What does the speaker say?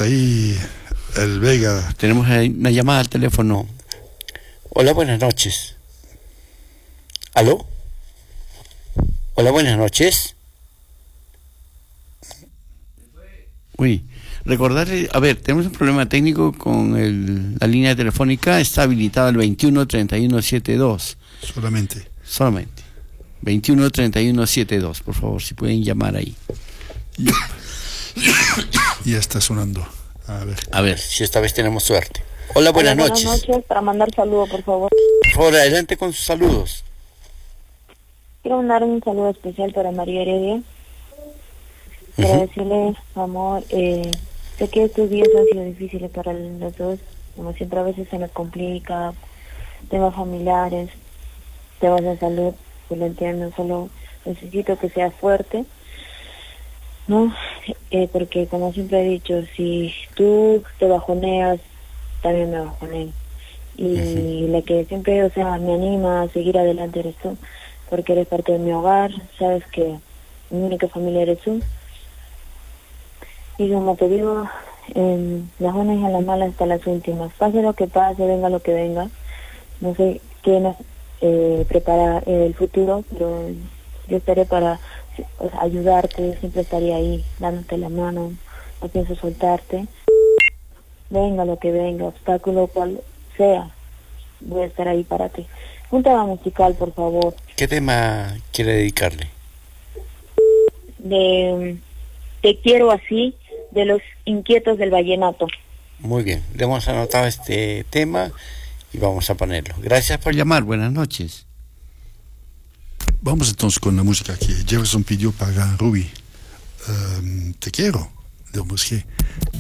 está ahí el Vega. Tenemos una llamada al teléfono. Hola, buenas noches. ¿Aló? Hola, buenas noches. Uy, recordarle, a ver, tenemos un problema técnico con la línea telefónica, está habilitada el 21-3172. Solamente. 21-3172, por favor, si pueden llamar ahí. Ya está sonando. A ver si esta vez tenemos suerte. Hola, buenas noches. Buenas noches, para mandar saludos, por favor. Por favor, adelante con sus saludos. Quiero mandar un saludo especial para María Heredia. Para decirle, amor, sé que estos días han sido difíciles para los dos. Como siempre, a veces se nos complica. Temas familiares, temas de salud. Yo lo entiendo, solo necesito que seas fuerte. ¿No? Porque como siempre he dicho, si tú te bajoneas, también me bajoneo. Y la que siempre, o sea, me anima a seguir adelante eres tú, porque eres parte de mi hogar, sabes que mi única familia eres tú. Y como te digo, las buenas y a las malas hasta las últimas. Pase lo que pase, venga lo que venga. No sé qué nos prepara el futuro, pero yo estaré para ayudarte, siempre estaría ahí, dándote la mano, no pienso soltarte. Venga lo que venga, obstáculo cual sea, voy a estar ahí para ti. Un tema musical, por favor. ¿Qué tema quiere dedicarle? De Te quiero así, de Los Inquietos del Vallenato. Muy bien, le hemos anotado este tema y vamos a ponerlo. Gracias por llamar, buenas noches. Vamos entonces con la música que Jefferson pidió para Ruby. Te quiero, de Hombres G.